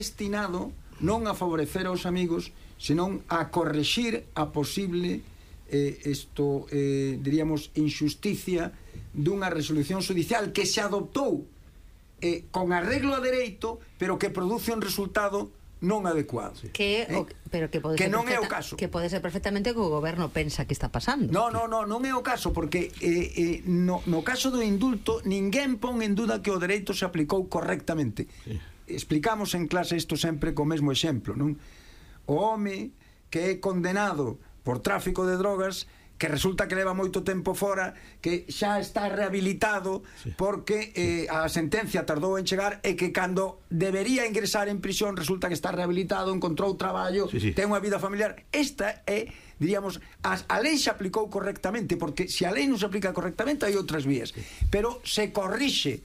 destinado non a favorecer aos amigos, senón a correxir a posible diríamos, injusticia dunha resolución judicial que se adoptou con arreglo a dereito, pero que produce un resultado non adecuado. Pero que non é o caso. Que pode ser perfectamente que o goberno pensa que está pasando. Non é o caso, porque no caso do indulto ninguén pon en duda que o dereito se aplicou correctamente. Explicamos en clase isto sempre co mesmo exemplo, non? O home que é condenado por tráfico de drogas, que resulta que leva moito tempo fora, que xa está rehabilitado porque a sentencia tardou en chegar, e que cando debería ingresar en prisión resulta que está rehabilitado, encontrou traballo, ten unha vida familiar. Esta é, diríamos, a lei se aplicou correctamente, porque se a lei non se aplica correctamente hai outras vías, pero se corrixe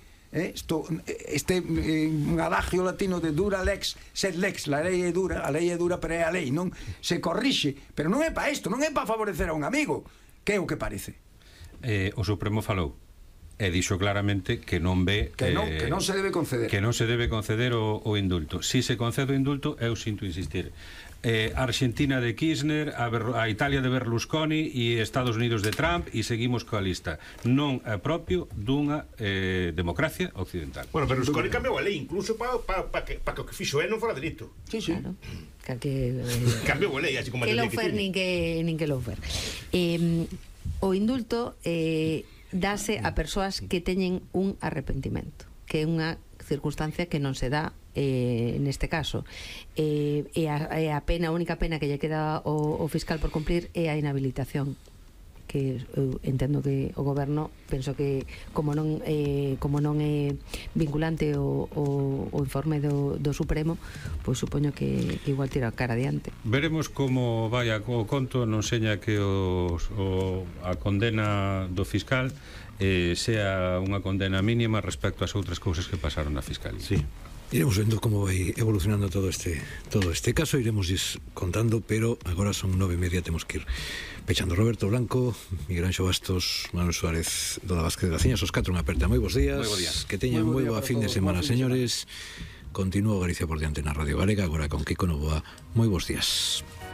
un adagio latino de dura lex sed lex, a lei é dura pero é a lei, non se corrixe, pero non é para isto, non é para favorecer a un amigo, que é o que parece. O Supremo falou e dixo claramente que non ve que non se debe conceder o indulto. Si se concede o indulto, eu sinto insistir, a Argentina de Kirchner, a Italia de Berlusconi e Estados Unidos de Trump, e seguimos coa lista. Non é propio dunha democracia occidental. Bueno, Berlusconi cambiou a lei incluso para que o que fixo non fora delito. Claro. Cambiou a lei, así como que lofer nin que lofer. O indulto dase a persoas que teñen un arrepentimento, que é unha circunstancia que non se dá neste caso, e a única pena que lle queda ao fiscal por cumplir é a inhabilitación, que eu entendo que o goberno, penso que como non é vinculante o informe do Supremo, pois supoño que igual tira a cara adiante. Veremos como vai o conto. Non seña que a condena do fiscal sea unha condena mínima respecto ás outras cousas que pasaron na Fiscalía. Sí. Iremos vendo como vai evolucionando todo este caso, iremos contando, pero agora son 9:30, temos que ir pechando. Roberto Blanco, Miguel Anxo Bastos, Manuel Suárez, Doda Vázquez Graciñas, os catro unha aperta. Moi bons días, que teñan moi boa fin de semana, señores. Continúa Galicia por diante na Radio Galega, agora con Kiko Novoa. Moi bons días.